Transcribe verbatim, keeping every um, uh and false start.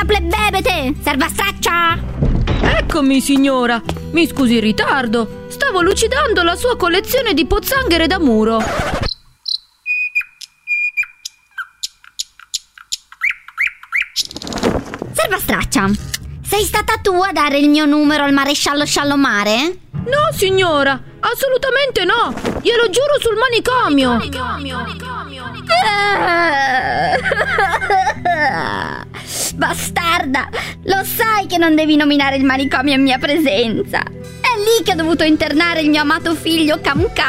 plebebete, servastraccia! Eccomi, signora. Mi scusi il ritardo. Stavo lucidando la sua collezione di pozzanghere da muro. Servastraccia, sei stata tu a dare il mio numero al maresciallo Sciallomare? No, signora, assolutamente no. Glielo giuro sul manicomio. Bastarda, lo sai che non devi nominare il manicomio in mia presenza. È lì che ho dovuto internare il mio amato figlio Cam Cam.